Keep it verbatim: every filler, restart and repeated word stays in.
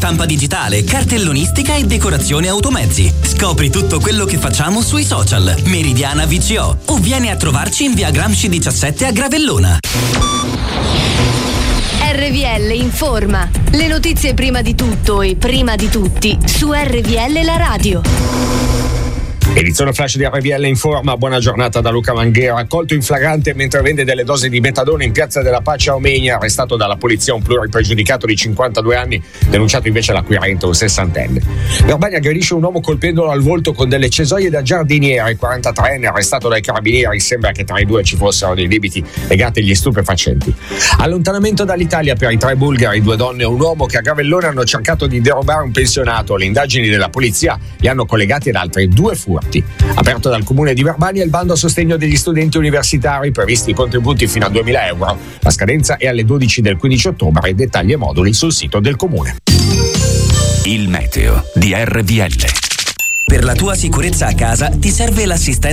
stampa digitale, cartellonistica e decorazione automezzi. Scopri tutto quello che facciamo sui social. Meridiana V C O o vieni a trovarci in via Gramsci diciassette a Gravellona. R V L informa. Le notizie prima di tutto e prima di tutti su R V L la radio. Edizione flash di R V L informa, buona giornata da Luca Manghera. Colto in flagrante mentre vende delle dosi di metadone in piazza della Pace a Omegna, arrestato dalla polizia un pluripregiudicato di cinquantadue anni, denunciato invece l'acquirente, un sessantenne. Verbania aggredisce un uomo colpendolo al volto con delle cesoie da giardiniere, quarantatreenne arrestato dai carabinieri, sembra che tra i due ci fossero dei debiti legati agli stupefacenti. Allontanamento dall'Italia per i tre bulgari, due donne e un uomo che a Gravellone hanno cercato di derubare un pensionato. Le indagini della polizia li hanno collegati ad altri due furti. Aperto dal comune di Verbania il bando a sostegno degli studenti universitari, previsti i contributi fino a duemila euro. La scadenza è alle dodici del quindici ottobre. Dettagli e moduli sul sito del comune. Il meteo di R V L. Per la tua sicurezza a casa ti serve l'assistenza